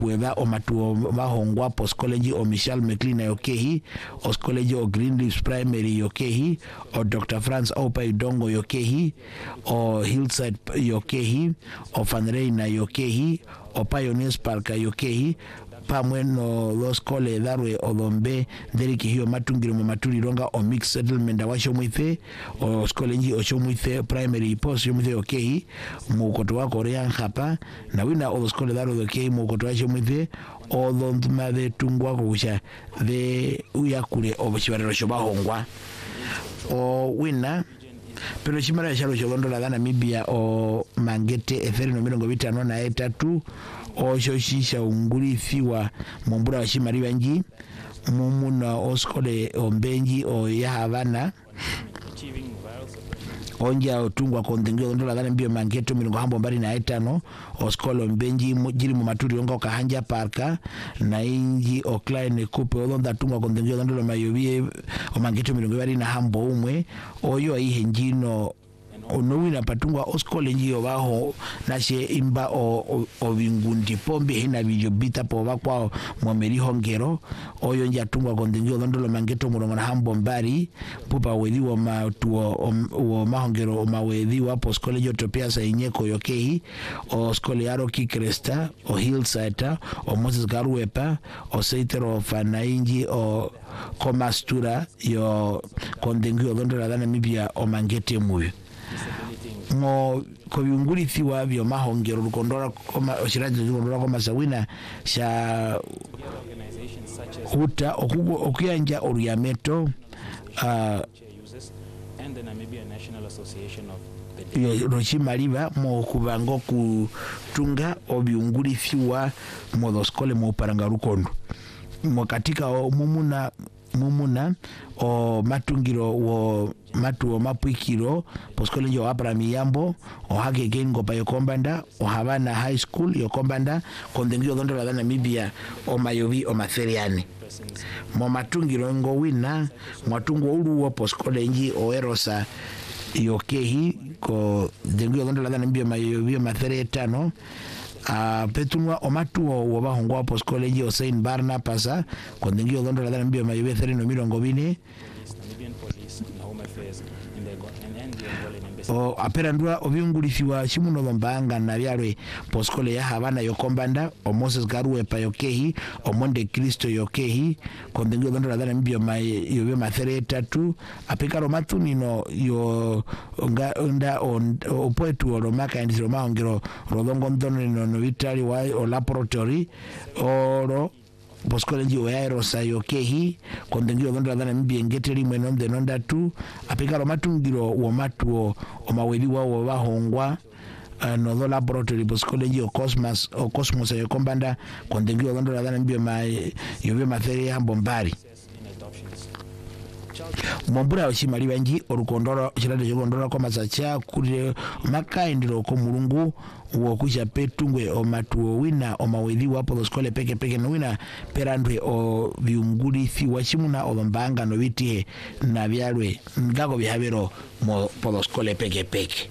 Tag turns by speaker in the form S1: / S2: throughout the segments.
S1: Whether o matuo mahongwa post college o Michelle McLean yokehi o college o Greenleaf Primary yokehi o Dr. Franz Opa Idongo yokehi o Hillside yokehi o Fanreina yokehi o Pioneers Park yokehi pamwe no los kole darwe olombe deriki hiyo matungiro maturi ronga o mixed settlement awasho mwithe o skolenji o mwithe primary post mwithe okehi mukoto wa Korea hapa na wina o skole darwe okehi mukoto wa mwithe o nduma de tungwa kusha de uyakule obushibarero shobahongwa o wina pero chimara ya shalo shogondo la dana Namibia o mangete eferi no mirongo 53 o shoshisha ungulithiwa mumbura wa shimari wanji mumuna oskole ombenji o ya Havana onja otungwa kondengio ndola dana mbio mangeto mirongo hambo mbari na 5 oskole ombenji jiri mu maturi onga okahanja parka na inji o Klein Coupe olonda tungwa kondengio ndola mayobie o mangeto mirongo mbari na hambo umwe oyo ihe njino onowina patungwa oskole njiyo baho nashe imba o vingundi pombi hina bijobita po bakwa mwameri hongero oyo nja tungwa kondengio ndolo mangeto murongo na hambo mbari pupa wedi wa matuo o mahongero o mawedi wa po skole jotopia sa inyeko yokehi o skole yaro Kikresta o Hillside o Moses Garuepa o Seitero Fanainji o Komastura yo kondengio ndolo la Namibia o mangete muyo mo ko yungulithiwa byo mahongero rukondora koma oshiraje rukondora koma sawina sha huta okuyanja oruyameto
S2: and the Namibia National Association of the
S1: Rochimaliba mo kubango kutunga obyungulithiwa mo doskole mo paranga rukondo mo katika mumuna o matungiro wo matu o mapuikiro poskole yo Abraham Yambo o hage gengo pa yokombanda o Havana High School yokombanda kondengio dondo la Namibia o mayovi o matheriani mo matungiro ngo wina mwatungo ulu wo poskole nji o Erosa yokehi ko dengio dondo la Namibia mayovi o matheri 5 petunwa omatuo wo bahongwa post college o Saint Barna pasa kondengio dondo la Namibia mayobe 3 no mirongo 2 o aperandwa obyungulithiwa shimuno lombanga na byalwe poskole ya Havana yokombanda o Moses Garuepa yokehi o Monde Cristo yokehi kondengio dondo la Namibia mayobe mathere 3 apekaro matunino yo onda o poetu o romaka ndiro mahongero rodongo ndono no vitali wa o laboratory oro poskole nji o Erosa yokehi kondengio dondo la Namibia ngeteri mweno nonda tu apekaro matungiro wo matuo o mawedi wa bahongwa no do laboratory poskole nji o Cosmos yokombanda kondengio dondo la Namibia yobe mathere hambo mbari Mombura oshimali banji orukondoro chirade chokondora kwa masacha kuri makaindiro ko mulungu wo kusha petungwe o matuo wina o mawedi wapo do skole peke no wina perandwe o viungulisi washimuna o lombanga no bitie na byalwe ngago bihabero mo po skole peke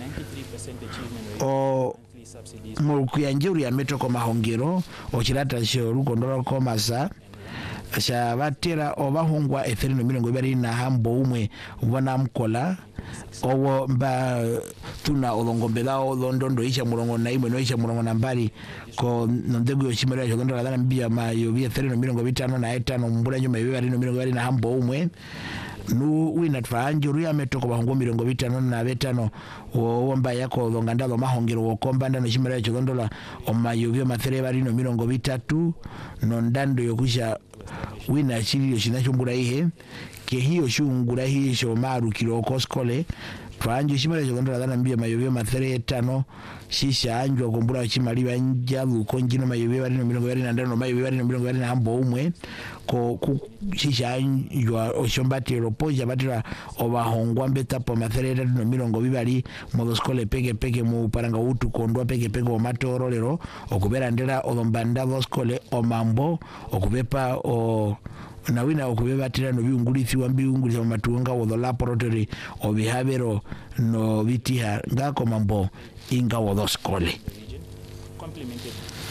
S1: o mo kuyanjuri ya metro ko mahongero o chirata sho rukondora ko masa sha batera obahungwa etherino mirongo 2 na hambo umwe ubona mkola owo mba tuna olongombela olondondo isha murongo na imwe no isha murongo na mbali ko ndego yoshimera yo ndonda la Namibia mayo bia etherino mirongo 5 na 5 mbura nyuma yo mirongo 2 na hambo umwe nu wina twanjuru ya metoko bahungo mirongo 5 na 5 wo mba yako longandalo mahongero wo kombanda no shimera yo ndonda o mayo bia mathere bali no mirongo 3 no ndando yokusha wina chiri yoshinachombura ihe ke hiyo shungura hiyo shomaru kiroko skole twanjo shimara chokondora la Namibia mayobe mathere 5 shisha anjwa kombura chimaliba njalu konjino mayobe bali no mirongo 2 no mayobe bali no mirongo 2 na hambo umwe ko shisha anjwa oshombati ropoja batira obahongwa mbeta po mathere 3 no mirongo 2 modo skole peke mu paranga utu kondwa peke o matoro lero okubera ndera olombanda do skole o mambo okubepa o na wina okubeba tira no biungulisi wa biungulisi wa matuonga wo laboratory o bihabero no bitiha ngako mambo inga wo skole